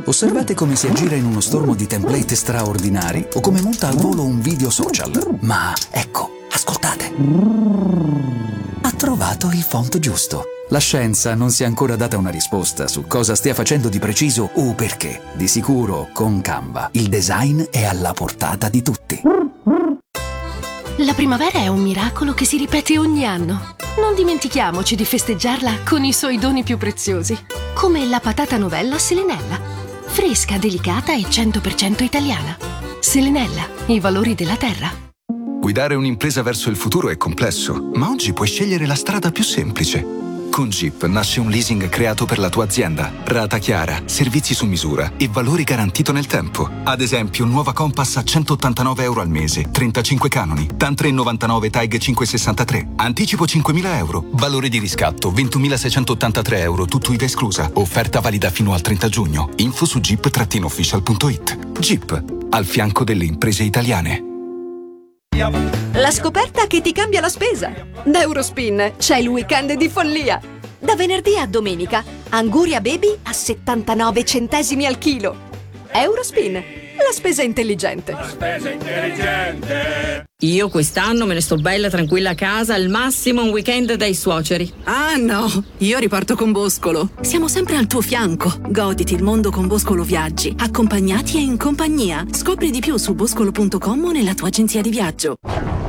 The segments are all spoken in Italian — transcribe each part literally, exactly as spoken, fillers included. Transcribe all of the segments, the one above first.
Osservate come si aggira in uno stormo di template straordinari o come monta al volo un video social. Ma ecco, ascoltate. Ha trovato il font giusto. La scienza non si è ancora data una risposta su cosa stia facendo di preciso o perché. Di sicuro, con Canva, il design è alla portata di tutti. La primavera è un miracolo che si ripete ogni anno. Non dimentichiamoci di festeggiarla con i suoi doni più preziosi, come la patata novella Selenella. Fresca, delicata e cento per cento italiana. Selenella, i valori della terra. Guidare un'impresa verso il futuro è complesso, ma oggi puoi scegliere la strada più semplice. Con Jeep nasce un leasing creato per la tua azienda. Rata chiara, servizi su misura e valori garantito nel tempo. Ad esempio, nuova Compass a centottantanove euro al mese, trentacinque canoni, TAN tre virgola novantanove TAG cinquecentosessantatré. Anticipo cinquemila euro. Valore di riscatto ventumilaseicentottantatré euro, tutto I V A esclusa. Offerta valida fino al trenta giugno. Info su jeep official punto it. Jeep, al fianco delle imprese italiane. La scoperta che ti cambia la spesa. Da Eurospin c'è il weekend di follia. Da venerdì a domenica, Anguria Baby a settantanove centesimi al chilo. Eurospin, la spesa intelligente. La spesa intelligente. Io quest'anno me ne sto bella tranquilla a casa, al massimo un weekend dai suoceri. Ah no, io riparto con Boscolo. Siamo sempre al tuo fianco. Goditi il mondo con Boscolo Viaggi, accompagnati e in compagnia. Scopri di più su boscolo punto com o nella tua agenzia di viaggio.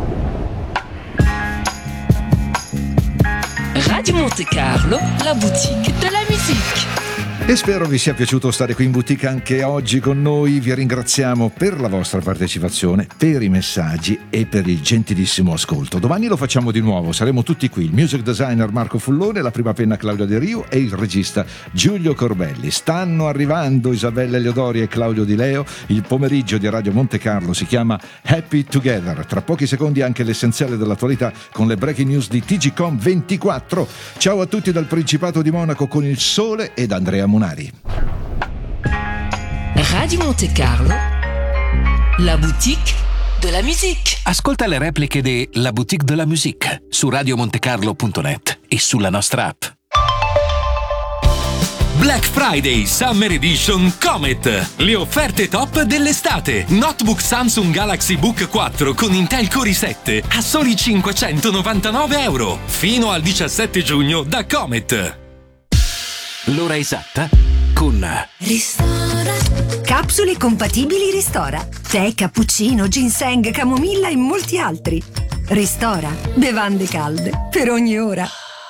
Radio Monte Carlo, la boutique de la musique. E spero vi sia piaciuto stare qui in boutique anche oggi con noi. Vi ringraziamo per la vostra partecipazione, per i messaggi e per il gentilissimo ascolto. Domani lo facciamo di nuovo, saremo tutti qui, il music designer Marco Fullone, la prima penna Claudio De Rio e il regista Giulio Corbelli. Stanno arrivando Isabella Eliodori e Claudio Di Leo. Il pomeriggio di Radio Monte Carlo si chiama Happy Together. Tra pochi secondi anche l'essenziale dell'attualità con le breaking news di T G Com ventiquattro. Ciao a tutti dal Principato di Monaco con il sole ed Andrea Munari. Radio Monte Carlo, la boutique de la musique. Ascolta le repliche di La Boutique de la Musique su radio monte carlo punto net e sulla nostra app. Black Friday Summer Edition Comet. Le offerte top dell'estate. Notebook Samsung Galaxy Book quattro con Intel Core i sette a soli cinquecentonovantanove euro. Fino al diciassette giugno da Comet. L'ora esatta con Ristora. Capsule compatibili Ristora. Tè, cappuccino, ginseng, camomilla e molti altri. Ristora. Bevande calde per ogni ora.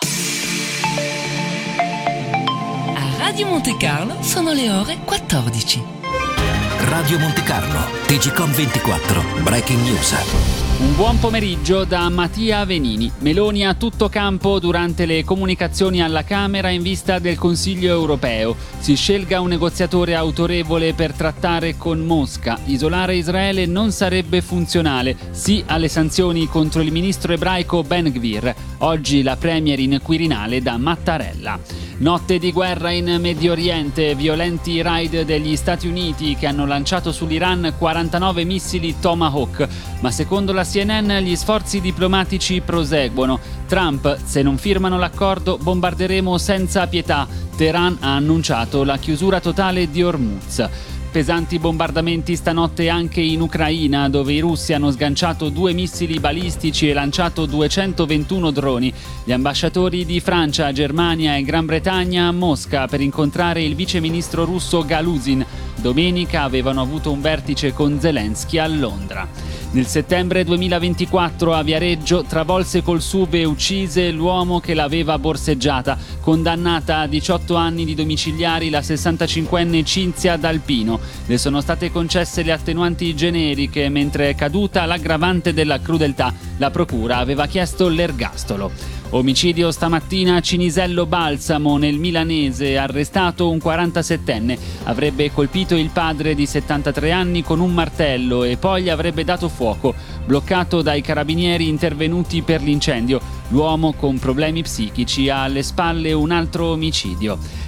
A Radio Monte Carlo sono le ore quattordici. Radio Monte Carlo, T G Com ventiquattro, Breaking News. Un buon pomeriggio da Mattia Venini. Meloni a tutto campo durante le comunicazioni alla Camera in vista del Consiglio europeo. Si scelga un negoziatore autorevole per trattare con Mosca. Isolare Israele non sarebbe funzionale. Sì alle sanzioni contro il ministro ebraico Ben Gvir. Oggi la premier in Quirinale da Mattarella. Notte di guerra in Medio Oriente, violenti raid degli Stati Uniti che hanno lanciato sull'Iran quarantanove missili Tomahawk, ma secondo la C N N gli sforzi diplomatici proseguono. Trump, se non firmano l'accordo bombarderemo senza pietà. Teheran ha annunciato la chiusura totale di Hormuz. Pesanti bombardamenti stanotte anche in Ucraina, dove i russi hanno sganciato due missili balistici e lanciato duecentoventuno droni. Gli ambasciatori di Francia, Germania e Gran Bretagna a Mosca per incontrare il viceministro russo Galuzin. Domenica avevano avuto un vertice con Zelensky a Londra. Nel settembre duemilaventiquattro a Viareggio travolse col S U V e uccise l'uomo che l'aveva borseggiata. Condannata a diciotto anni di domiciliari la sessantacinquenne Cinzia D'Alpino. Le sono state concesse le attenuanti generiche, mentre è caduta l'aggravante della crudeltà. La procura aveva chiesto l'ergastolo. Omicidio stamattina a Cinisello Balsamo, nel milanese, arrestato un quarantasettenne. Avrebbe colpito il padre di settantatré anni con un martello e poi gli avrebbe dato fuoco. Bloccato dai carabinieri intervenuti per l'incendio. L'uomo con problemi psichici ha alle spalle un altro omicidio.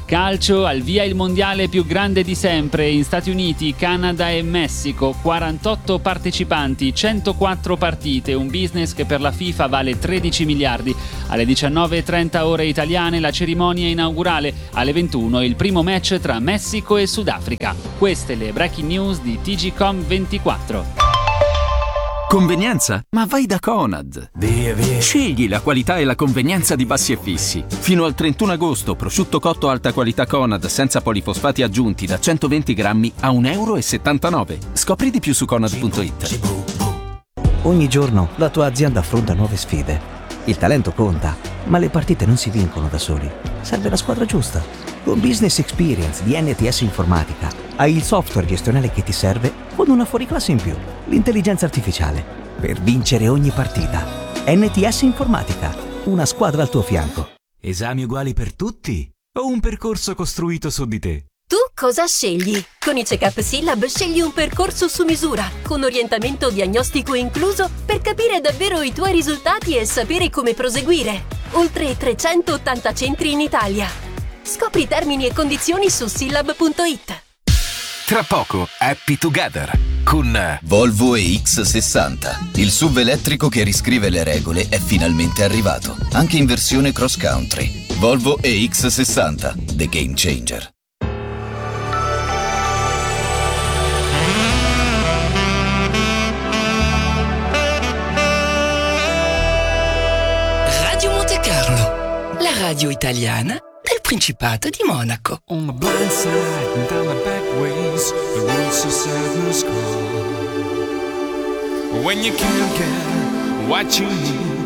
Calcio, al via il mondiale più grande di sempre in Stati Uniti, Canada e Messico, quarantotto partecipanti, centoquattro partite, un business che per la FIFA vale tredici miliardi. Alle diciannove e trenta ore italiane la cerimonia inaugurale, alle ventuno il primo match tra Messico e Sudafrica. Queste le breaking news di T G Com ventiquattro. Convenienza? Ma vai da Conad! Via, via. Scegli la qualità e la convenienza di Bassi e Fissi. Fino al trentuno agosto, prosciutto cotto alta qualità Conad senza polifosfati aggiunti da centoventi grammi a un euro e settantanove. Scopri di più su conad punto it. Ogni giorno la tua azienda affronta nuove sfide. Il talento conta, ma le partite non si vincono da soli. Serve la squadra giusta. Con Business Experience di N T S Informatica hai il software gestionale che ti serve con una fuoriclasse in più, l'intelligenza artificiale, per vincere ogni partita. N T S Informatica, una squadra al tuo fianco. Esami uguali per tutti o un percorso costruito su di te? Tu cosa scegli? Con i Check-up Syllab scegli un percorso su misura, con orientamento diagnostico incluso per capire davvero i tuoi risultati e sapere come proseguire. Oltre trecentottanta centri in Italia. Scopri termini e condizioni su syllab punto it. Tra poco, Happy Together con Volvo E X sessanta. Il S U V elettrico che riscrive le regole è finalmente arrivato, anche in versione cross country. Volvo E X sessanta, the game changer. Radio Monte Carlo, la radio italiana del Principato di Monaco. On the blind side and down the back ways, the roots of sadness call. When you can't get what you need,